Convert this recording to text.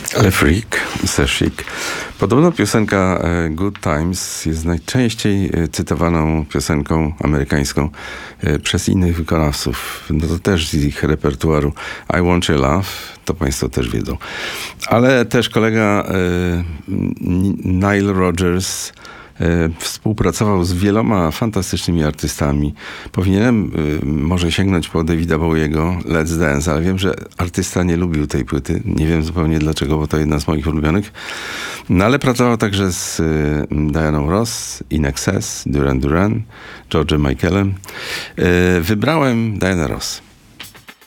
Ale freak, chic. Podobno piosenka Good Times jest najczęściej cytowaną piosenką amerykańską przez innych wykonawców. No to też z ich repertuaru. I Want Your Love, to państwo też wiedzą. Ale też kolega Nile Rodgers współpracował z wieloma fantastycznymi artystami. Powinienem może sięgnąć po Davida Bowiego, Let's Dance, ale wiem, że artysta nie lubił tej płyty. Nie wiem zupełnie dlaczego, bo to jedna z moich ulubionych. No ale pracował także z Dianą Ross, In Excess, Duran Duran, George'em Michaelem. Wybrałem Dianę Ross.